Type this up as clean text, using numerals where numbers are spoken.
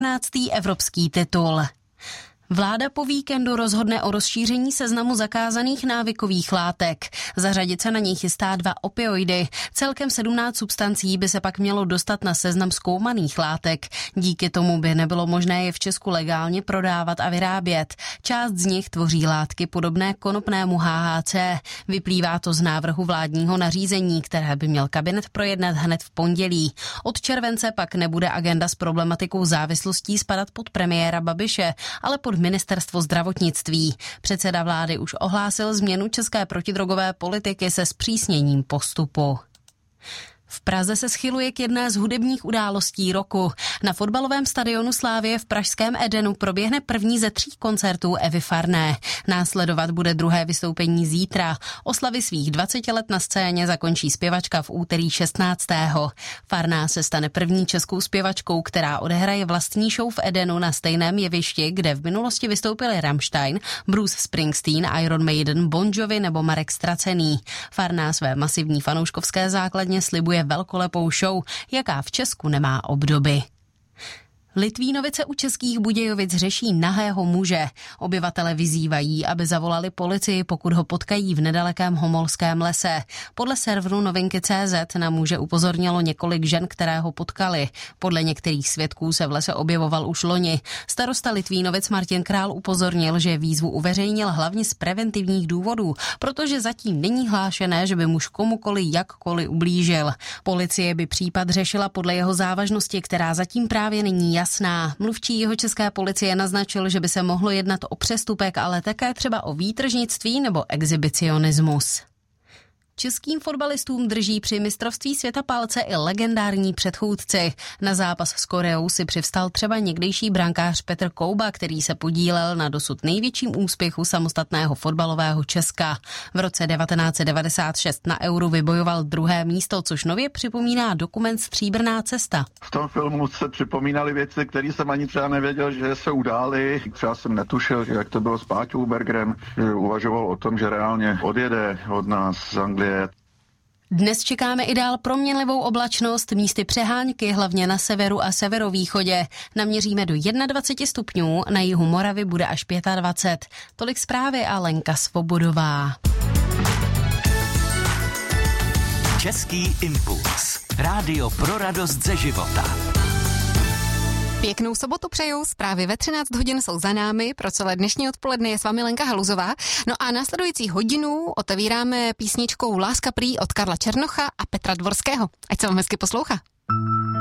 15. evropský titul. Vláda po víkendu rozhodne o rozšíření seznamu zakázaných návykových látek. Zařadit se na něj chystá 2 opioidy. Celkem 17 substancí by se pak mělo dostat na seznam zkoumaných látek. Díky tomu by nebylo možné je v Česku legálně prodávat a vyrábět. Část z nich tvoří látky podobné konopnému HHC. Vyplývá to z návrhu vládního nařízení, které by měl kabinet projednat hned v pondělí. Od července pak nebude agenda s problematikou závislostí spadat pod premiéra Babiše, ale pod Ministerstvo zdravotnictví. Předseda vlády už ohlásil změnu české protidrogové politiky se zpřísněním postupu. V Praze se schyluje k jedné z hudebních událostí roku. Na fotbalovém stadionu Slavie v pražském Edenu proběhne první ze 3 koncertů Evy Farné. Následovat bude druhé vystoupení zítra. Oslavy svých 20 let na scéně zakončí zpěvačka v úterý 16. Farná se stane první českou zpěvačkou, která odehraje vlastní show v Edenu na stejném jevišti, kde v minulosti vystoupili Rammstein, Bruce Springsteen, Iron Maiden, Bon Jovi nebo Marek Stracený. Farná své masivní fanouškovské základně slibuje velkolepou show, jaká v Česku nemá obdoby. Litvínovice u Českých Budějovic řeší nahého muže. Obyvatele vyzývají, aby zavolali policii, pokud ho potkají v nedalekém Homolském lese. Podle serveru Novinky.cz na muže upozornilo několik žen, které ho potkali. Podle některých svědků se v lese objevoval už loni. Starosta Litvínovic Martin Král upozornil, že výzvu uveřejnil hlavně z preventivních důvodů, protože zatím není hlášené, že by muž komukoli jakkoliv ublížil. Policie by případ řešila podle jeho závažnosti, která zatím právě není jasná. Mluvčí jihočeské policie naznačil, že by se mohlo jednat o přestupek, ale také třeba o výtržnictví nebo exhibicionismus. Českým fotbalistům drží při mistrovství světa palce i legendární předchůdci. Na zápas s Koreou si přivstal třeba někdejší brankář Petr Kouba, který se podílel na dosud největším úspěchu samostatného fotbalového Česka. V roce 1996 na Euru vybojoval 2. místo, což nově připomíná dokument Stříbrná cesta. V tom filmu se připomínaly věci, které jsem ani třeba nevěděl, že se udály. Třeba jsem netušil, jak to bylo s Páťou Bergerem, že uvažoval o tom, že reálně odjede od nás z Anglie. Dnes čekáme i dál proměnlivou oblačnost, místy přehánky, hlavně na severu a severovýchodě. Naměříme do 21 stupňů, na jihu Moravy bude až 25. Tolik zprávy a Lenka Svobodová. Český impuls. Rádio pro radost ze života. Pěknou sobotu přeju, zprávy ve 13 hodin jsou za námi, pro celé dnešní odpoledne je s vámi Lenka Haluzová. No a následující hodinu otevíráme písničkou Láska prý od Karla Černocha a Petra Dvorského. Ať se vám hezky poslouchá.